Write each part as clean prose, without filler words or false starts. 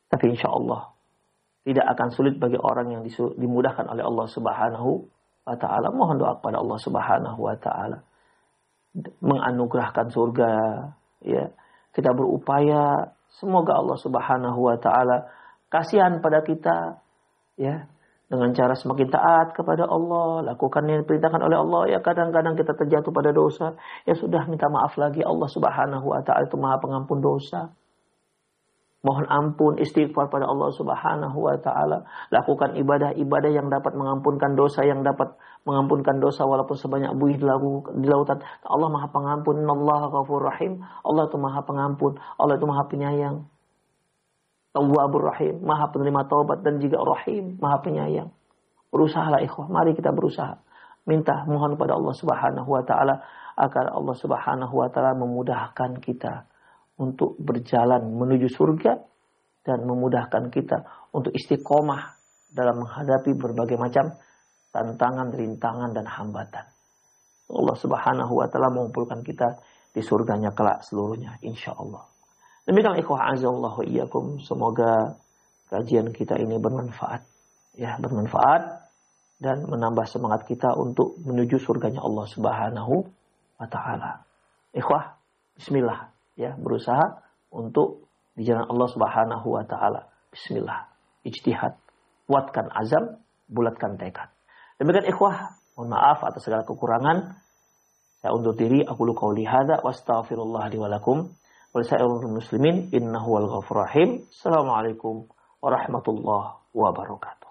Tapi insya Allah tidak akan sulit bagi orang yang dimudahkan oleh Allah Subhanahu wa ta'ala. Mohon doa kepada Allah Subhanahu wa ta'ala menganugerahkan surga, ya. Kita berupaya semoga Allah Subhanahu wa ta'ala kasihan pada kita, ya, dengan cara semakin taat kepada Allah, lakukan yang diperintahkan oleh Allah. Ya, kadang-kadang kita terjatuh pada dosa, ya sudah, minta maaf lagi. Allah Subhanahu wa ta'ala itu Maha Pengampun dosa. Mohon ampun, istighfar pada Allah Subhanahu wa ta'ala. Lakukan ibadah-ibadah yang dapat mengampunkan dosa, yang dapat mengampunkan dosa walaupun sebanyak buih di lautan. Allah Maha Pengampun, Innallaha Ghafurur Rahim. Allah itu Maha Pengampun, Allah itu Maha Penyayang. Tawwabur Rahim, Maha Penerima taubat, dan juga Rahim, Maha Penyayang. Berusahalah ikhwah, mari kita berusaha. Minta, mohon pada Allah Subhanahu wa ta'ala agar Allah Subhanahu wa ta'ala memudahkan kita untuk berjalan menuju surga dan memudahkan kita untuk istiqomah dalam menghadapi berbagai macam tantangan, rintangan, dan hambatan. Allah Subhanahu wa ta'ala mengumpulkan kita di surganya kelak seluruhnya, insya Allah. Demikian ikhwah azallahu iyyakum, semoga kajian kita ini bermanfaat, ya, bermanfaat dan menambah semangat kita untuk menuju surganya Allah Subhanahu wa ta'ala. Ikhwah, bismillah, ya, berusaha untuk di jalan Allah Subhanahu wa ta'ala. Bismillah, ijtihad, kuatkan azam, bulatkan tekad. Demikian ikhwah, mohon maaf atas segala kekurangan. Saya undur diri, aku lu qauli hadza wa astaghfirullah li wa lakum wa lisa'iril muslimin innahu wal ghafurur rahim. Assalamualaikum warahmatullahi wabarakatuh.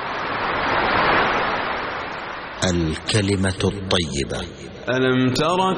الكلمة الطيبة. ألم تر